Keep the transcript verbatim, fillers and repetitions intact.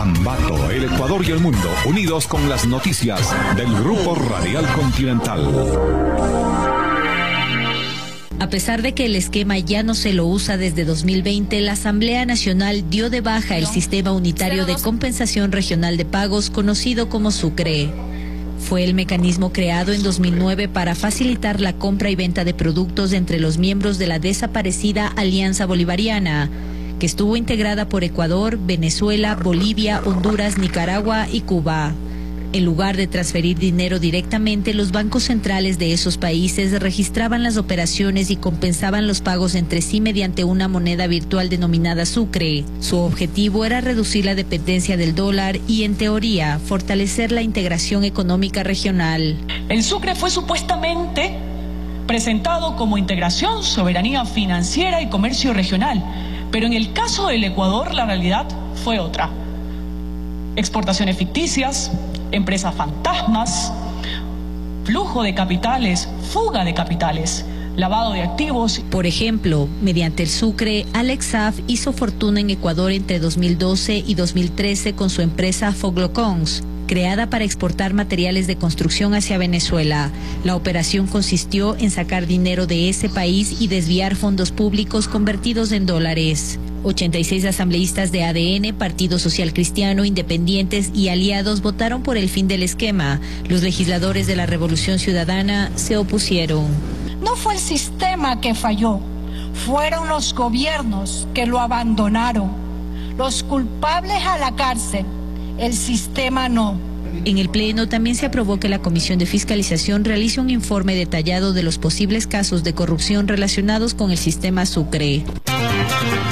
Ambato, el Ecuador y el mundo, unidos con las noticias del Grupo Radial Continental. A pesar de que el esquema ya no se lo usa desde dos mil veinte, la Asamblea Nacional dio de baja el Sistema Unitario de Compensación Regional de Pagos, conocido como SUCRE. Fue el mecanismo creado en dos mil nueve para facilitar la compra y venta de productos entre los miembros de la desaparecida Alianza Bolivariana, que estuvo integrada por Ecuador, Venezuela, Bolivia, Honduras, Nicaragua y Cuba. En lugar de transferir dinero directamente, los bancos centrales de esos países registraban las operaciones y compensaban los pagos entre sí mediante una moneda virtual denominada SUCRE. Su objetivo era reducir la dependencia del dólar y, en teoría, fortalecer la integración económica regional. El SUCRE fue supuestamente presentado como integración, soberanía financiera y comercio regional, pero en el caso del Ecuador la realidad fue otra. Exportaciones ficticias, empresas fantasmas, flujo de capitales, fuga de capitales, lavado de activos. Por ejemplo, mediante el SUCRE, Alex Saab hizo fortuna en Ecuador entre dos mil doce y dos mil trece con su empresa Foglocons, creada para exportar materiales de construcción hacia Venezuela. La operación consistió en sacar dinero de ese país y desviar fondos públicos convertidos en dólares. ochenta y seis asambleístas de A D N, Partido Social Cristiano, Independientes y aliados votaron por el fin del esquema. Los legisladores de la Revolución Ciudadana se opusieron. No fue el sistema que falló, fueron los gobiernos que lo abandonaron. Los culpables a la cárcel, el sistema no. En el Pleno también se aprobó que la Comisión de Fiscalización realice un informe detallado de los posibles casos de corrupción relacionados con el sistema SUCRE.